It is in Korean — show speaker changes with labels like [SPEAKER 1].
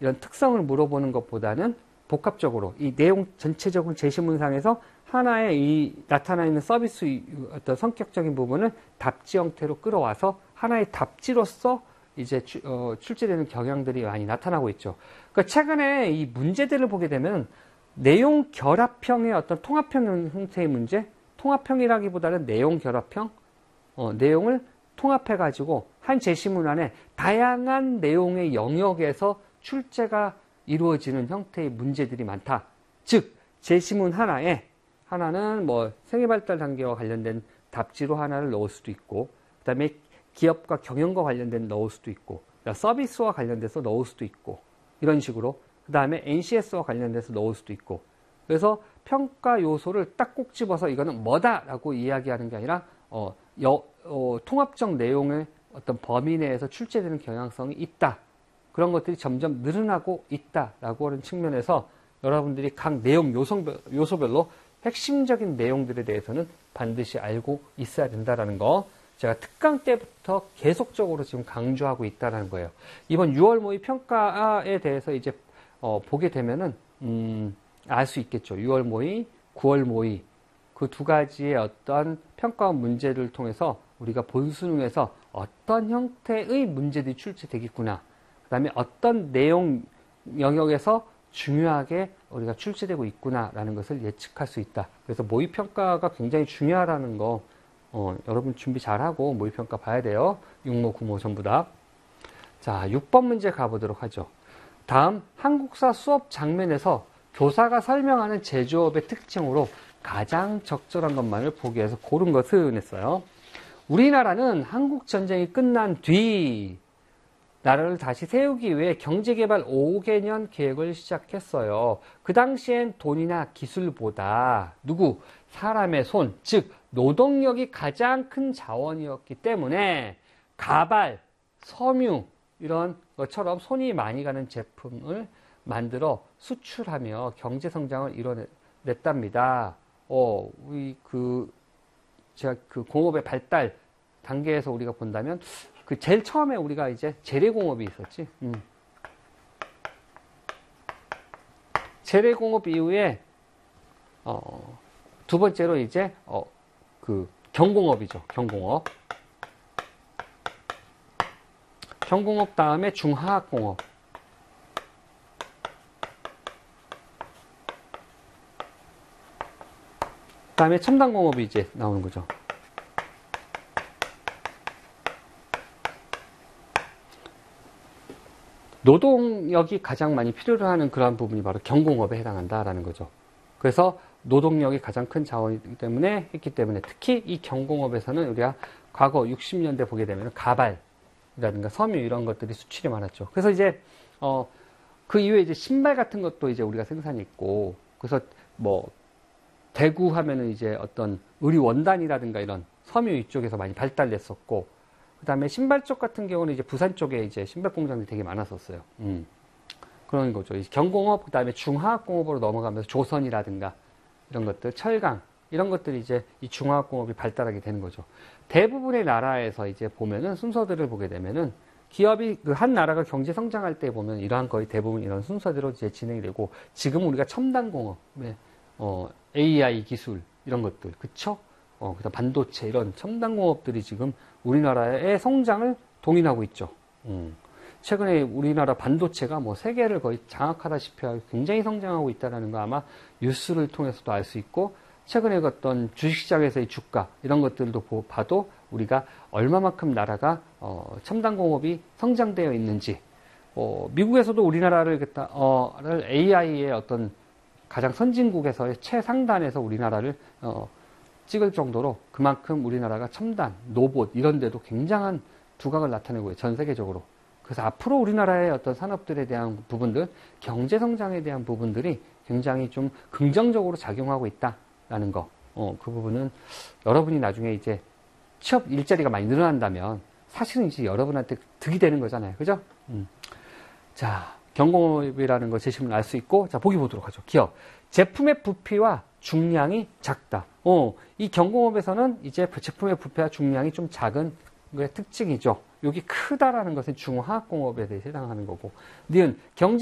[SPEAKER 1] 이런 특성을 물어보는 것보다는 복합적으로 이 내용 전체적인 제시문상에서 하나의 이 나타나 있는 서비스 어떤 성격적인 부분을 답지 형태로 끌어와서 하나의 답지로서 이제 출제되는 경향들이 많이 나타나고 있죠. 그러니까 최근에 이 문제들을 보게 되면 내용 결합형의 어떤 통합형 형태의 문제, 통합형이라기보다는 내용 결합형, 내용을 통합해가지고 한 제시문 안에 다양한 내용의 영역에서 출제가 이루어지는 형태의 문제들이 많다. 즉, 제시문 하나는 뭐 생애발달 단계와 관련된 답지로 하나를 넣을 수도 있고, 그 다음에 기업과 경영과 관련된 넣을 수도 있고, 서비스와 관련돼서 넣을 수도 있고, 이런 식으로, 그 다음에 NCS와 관련돼서 넣을 수도 있고, 그래서 평가 요소를 딱 꼭 집어서 이거는 뭐다라고 이야기하는 게 아니라, 통합적 내용의 어떤 범위 내에서 출제되는 경향성이 있다. 그런 것들이 점점 늘어나고 있다라고 하는 측면에서 여러분들이 각 내용 요소별로 핵심적인 내용들에 대해서는 반드시 알고 있어야 된다라는 거 제가 특강 때부터 계속적으로 지금 강조하고 있다라는 거예요. 이번 6월 모의 평가에 대해서 이제 보게 되면은 알 수 있겠죠. 6월 모의, 9월 모의 그 두 가지의 어떤 평가 문제를 통해서 우리가 본수능에서 어떤 형태의 문제들이 출제되겠구나. 그 다음에 어떤 내용 영역에서 중요하게 우리가 출제되고 있구나라는 것을 예측할 수 있다. 그래서 모의평가가 굉장히 중요하다는 거 여러분 준비 잘하고 모의평가 봐야 돼요. 6모, 9모 전부 다. 자, 6번 문제 가보도록 하죠. 다음 한국사 수업 장면에서 교사가 설명하는 제조업의 특징으로 가장 적절한 것만을 보기 위해서 고른 것은 했어요. 우리나라는 한국전쟁이 끝난 뒤 나라를 다시 세우기 위해 경제개발 5개년 계획을 시작했어요. 그 당시엔 돈이나 기술보다 사람의 손, 즉 노동력이 가장 큰 자원이었기 때문에 가발, 섬유 이런 것처럼 손이 많이 가는 제품을 만들어 수출하며 경제성장을 이뤄냈답니다. 제가 그 공업의 발달 단계에서 우리가 본다면 그 제일 처음에 우리가 이제 재래공업이 있었지. 재래공업 이후에 두 번째로 이제 그 경공업이죠. 경공업. 경공업 다음에 중화학공업. 다음에 첨단공업이 이제 나오는 거죠. 노동력이 가장 많이 필요로 하는 그러한 부분이 바로 경공업에 해당한다라는 거죠. 그래서 노동력이 가장 큰 자원이기 때문에 했기 때문에 특히 이 경공업에서는 우리가 과거 60년대 보게 되면 가발이라든가 섬유 이런 것들이 수출이 많았죠. 그래서 이제 그 이후에 이제 신발 같은 것도 이제 우리가 생산이 있고, 그래서 뭐 대구 하면은 이제 어떤 의류 원단이라든가 이런 섬유 이쪽에서 많이 발달됐었고, 그 다음에 신발 쪽 같은 경우는 이제 부산 쪽에 이제 신발 공장들이 되게 많았었어요. 그런 거죠. 경공업, 그 다음에 중화학공업으로 넘어가면서 조선이라든가 이런 것들, 철강, 이런 것들이 이제 이 중화학공업이 발달하게 되는 거죠. 대부분의 나라에서 이제 보면은 순서들을 보게 되면은 기업이 그 한 나라가 경제 성장할 때 보면 이러한 거의 대부분 이런 순서대로 이제 진행이 되고, 지금 우리가 첨단공업, AI 기술, 이런 것들, 그쵸? 그다음 반도체, 이런 첨단공업들이 지금 우리나라의 성장을 동인하고 있죠. 최근에 우리나라 반도체가 뭐 세계를 거의 장악하다시피 하고 굉장히 성장하고 있다는 거 아마 뉴스를 통해서도 알 수 있고, 최근에 어떤 주식시장에서의 주가, 이런 것들도 봐도 우리가 얼마만큼 나라가 첨단공업이 성장되어 있는지, 미국에서도 우리나라를 AI의 어떤 가장 선진국에서의 최상단에서 우리나라를 찍을 정도로 그만큼 우리나라가 첨단, 로봇 이런 데도 굉장한 두각을 나타내고 있어요. 전 세계적으로. 그래서 앞으로 우리나라의 어떤 산업들에 대한 부분들, 경제 성장에 대한 부분들이 굉장히 좀 긍정적으로 작용하고 있다라는 거. 그 부분은 여러분이 나중에 이제 취업 일자리가 많이 늘어난다면 사실은 이제 여러분한테 득이 되는 거잖아요. 그죠? 자, 경공업이라는 거 제시문 알 수 있고, 자, 보기 보도록 하죠. 기업. 제품의 부피와 중량이 작다. 이 경공업에서는 이제 제품의 부피와 중량이 좀 작은 게 특징이죠. 여기 크다라는 것은 중화학공업에 대해 해당하는 거고, 니은 경제